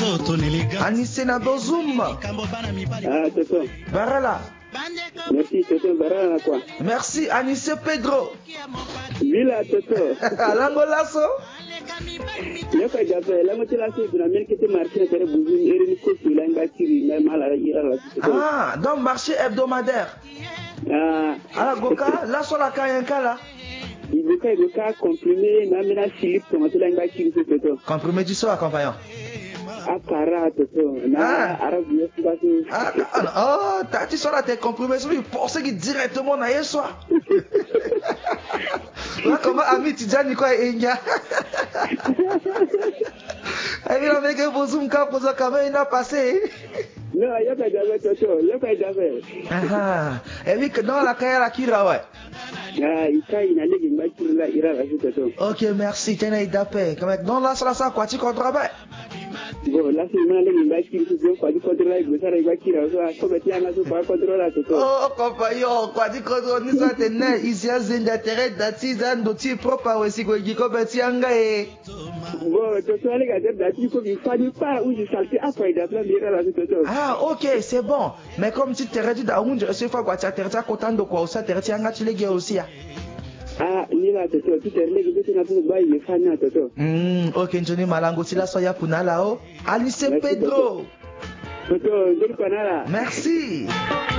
Anissé na Bozoum. Ah, Toto. Barala. Merci, Toto. Barala, quoi. Merci, Anissé Pedro. Vila, Toto. Alangolasso. Yoko jabe, la moto la c'est la qui était marché sur Bouzou, et une course il a une bâtille, mais mal à la. Ah, donc marché hebdomadaire. Ah. Alors Goka, là sur la Kayanka là. Goka comprimé, Namina Philippe, comment tu l'as une bâtille, Toto. Comprimé du soir, accompagnant. Akara, Toto. Na, arabe, oh, tu sors là, t'es comprimé, c'est lui, forcé qui directement na soir. Là, comment Ami Tidjani quoi, Enya. Et il a fait que Bozoum Ka pour ça, quand même, il a passé. Non, il y a pas d'avait, Toto, il y a pas d'avait. Ah, et oui, que dans la Kaya la Kira, ouais. Ah, il a une bâtille là, il a la Toto. Ok, merci, tiens, il d'appel. Non, là, ça, quoi, tu comprends pas? Bon, là, c'est une bâtille qui se fait du contrôle, il ça, il va tirer, comme tu as un peu contrôle, Toto. Oh, compagnon, quoi, du contrôle, nous sommes des nez, ici, à Zendataire, d'Atizan, d'Oti, propre, aussi, quoi, qui compétit en gaé. Bon, Toto, les gars, d'Ati, comme il fallait pas, où j'ai salté après, il a plein de la Toto. Ah, ok, c'est bon. Mais comme tu t'es réduit à un, je sais pas quoi, tu as été content de quoi, ça, tu as été en tu les gars aussi, Ah, il a Toto, tu t'es réglé, tu n'as pas de bail, il est fan, Toto. Ok, Johnny Malango, si la soya puna là-haut. Alice Pedro. Toto, je le connais là. Merci.